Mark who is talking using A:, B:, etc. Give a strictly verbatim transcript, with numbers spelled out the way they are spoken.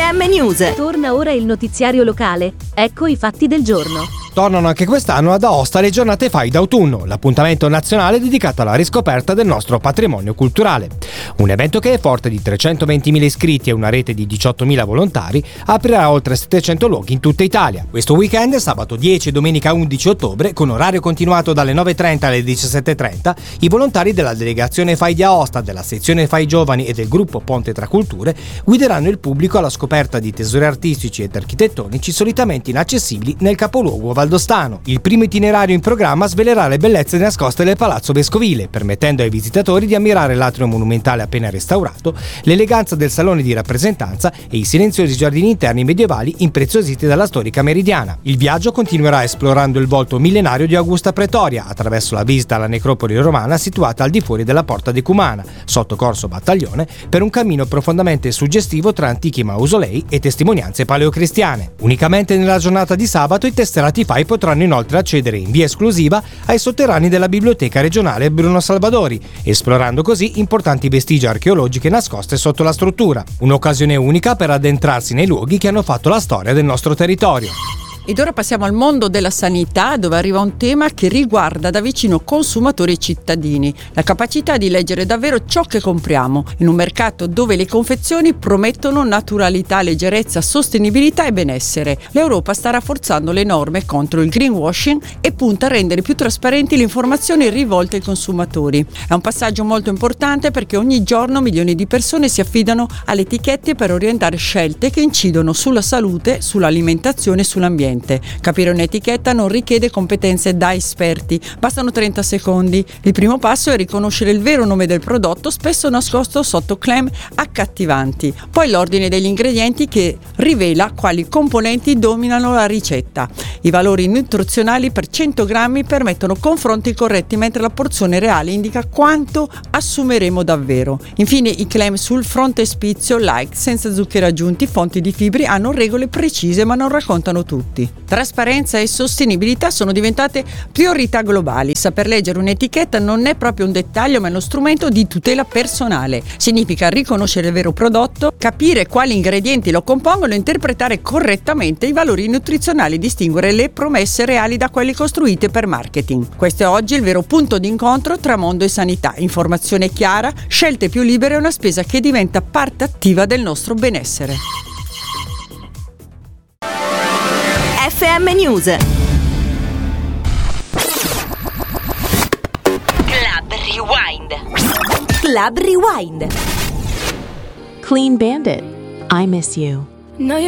A: M News.
B: Torna ora il notiziario locale. Ecco i fatti del giorno.
C: Tornano anche quest'anno ad Aosta le giornate Fai d'autunno, l'appuntamento nazionale dedicato alla riscoperta del nostro patrimonio culturale. Un evento che è forte di trecentoventimila iscritti e una rete di diciottomila volontari aprirà oltre settecento luoghi in tutta Italia. Questo weekend, sabato dieci e domenica undici ottobre, con orario continuato dalle nove e trenta alle diciassette e trenta, i volontari della delegazione Fai di Aosta, della sezione Fai Giovani e del gruppo Ponte tra Culture guideranno il pubblico alla scoperta di tesori artistici ed architettonici solitamente inaccessibili nel capoluogo valdostano. Il primo itinerario in programma svelerà le bellezze nascoste del Palazzo Vescovile, permettendo ai visitatori di ammirare l'atrio monumentale appena restaurato, l'eleganza del salone di rappresentanza e i silenziosi giardini interni medievali impreziositi dalla storica Meridiana. Il viaggio continuerà esplorando il volto millenario di Augusta Pretoria, attraverso la visita alla necropoli romana situata al di fuori della Porta Decumana, sotto Corso Battaglione, per un cammino profondamente suggestivo tra antichi mausolei e testimonianze paleocristiane. Unicamente nella giornata di sabato i tesserati Fai potranno inoltre accedere in via esclusiva ai sotterranei della Biblioteca regionale Bruno Salvadori, esplorando così importanti vestigia archeologiche nascoste sotto la struttura. Un'occasione unica per addentrarsi nei luoghi che hanno fatto la storia del nostro territorio.
D: Ed ora passiamo al mondo della sanità, dove arriva un tema che riguarda da vicino consumatori e cittadini: la capacità di leggere davvero ciò che compriamo, in un mercato dove le confezioni promettono naturalità, leggerezza, sostenibilità e benessere. L'Europa sta rafforzando le norme contro il greenwashing e punta a rendere più trasparenti le informazioni rivolte ai consumatori. È un passaggio molto importante perché ogni giorno milioni di persone si affidano alle etichette per orientare scelte che incidono sulla salute, sull'alimentazione e sull'ambiente. Capire un'etichetta non richiede competenze da esperti, bastano trenta secondi. Il primo passo è riconoscere il vero nome del prodotto, spesso nascosto sotto claim accattivanti. Poi l'ordine degli ingredienti che rivela quali componenti dominano la ricetta. I valori nutrizionali per cento grammi permettono confronti corretti, mentre la porzione reale indica quanto assumeremo davvero. Infine i claim sul frontespizio, like, senza zuccheri aggiunti, fonti di fibri, hanno regole precise ma non raccontano tutti. Trasparenza e sostenibilità sono diventate priorità globali. Saper leggere un'etichetta non è proprio un dettaglio, ma è uno strumento di tutela personale. Significa riconoscere il vero prodotto, capire quali ingredienti lo compongono e interpretare correttamente i valori nutrizionali, distinguere le promesse reali da quelle costruite per marketing. Questo è oggi il vero punto d'incontro tra mondo e sanità: informazione chiara, scelte più libere e una spesa che diventa parte attiva del nostro benessere.
A: F M News.
E: Club Rewind.
A: Club Rewind.
F: Clean Bandit, I Miss You.
G: No, you're